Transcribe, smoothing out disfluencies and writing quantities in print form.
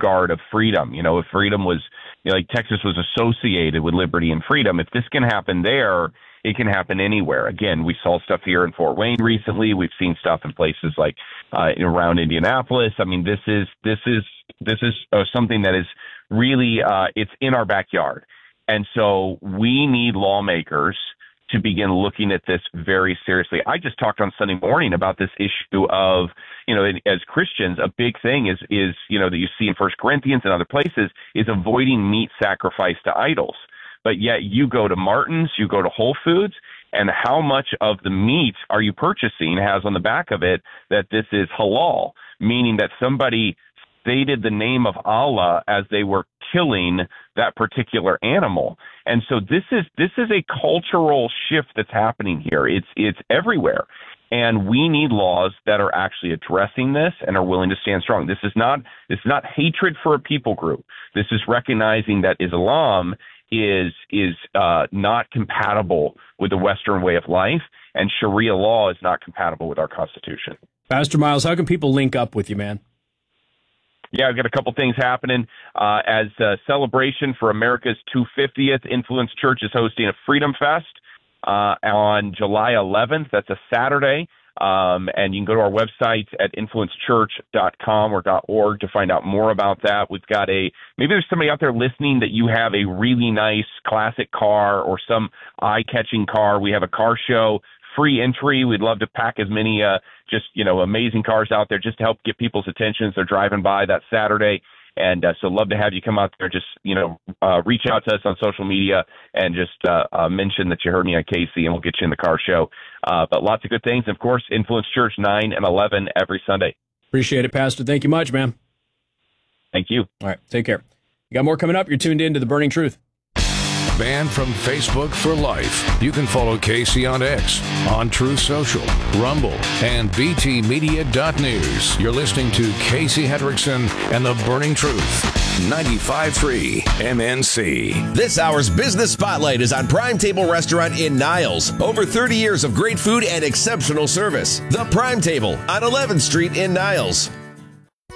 safeguard of freedom. If freedom was, like Texas was associated with liberty and freedom, if this can happen there, it can happen anywhere. Again, we saw stuff here in Fort Wayne recently. We've seen stuff in places like around Indianapolis. I mean, this is something that is really it's in our backyard, and so we need lawmakers to begin looking at this very seriously. I just talked on Sunday morning about this issue of, as Christians, a big thing is that you see in 1 Corinthians and other places is avoiding meat sacrifice to idols. But yet you go to Martin's, you go to Whole Foods, and how much of the meat are you purchasing has on the back of it that this is halal, meaning that somebody stated the name of Allah as they were killing that particular animal. And so this is a cultural shift that's happening here. It's everywhere. And we need laws that are actually addressing this and are willing to stand strong. This is not hatred for a people group. This is recognizing that Islam is not compatible with the Western way of life, and Sharia law is not compatible with our Constitution. Pastor Miles, how can people link up with you, man? Yeah, I've got a couple things happening. As a celebration for America's 250th, Influence Church is hosting a Freedom Fest on July 11th. That's a Saturday. And you can go to our website at influencechurch.com or .org to find out more about that. We've got maybe there's somebody out there listening that you have a really nice classic car or some eye-catching car. We have a car show, free entry. We'd love to pack as many amazing cars out there just to help get people's attention as they're driving by that Saturday. And so love to have you come out there. Just, reach out to us on social media and just mention that you heard me on Casey, and we'll get you in the car show. But lots of good things. Of course, Influence Church 9 and 11 every Sunday. Appreciate it, Pastor. Thank you much, man. Thank you. All right. Take care. You got more coming up. You're tuned in to The Burning Truth. Banned from Facebook for life. You can follow Casey on X, on Truth Social, Rumble, and btmedia.news. You're listening to Casey Hendrickson and The Burning Truth. 95.3 MNC. This hour's Business Spotlight is on Prime Table Restaurant in Niles. Over 30 years of great food and exceptional service. The Prime Table on 11th Street in Niles.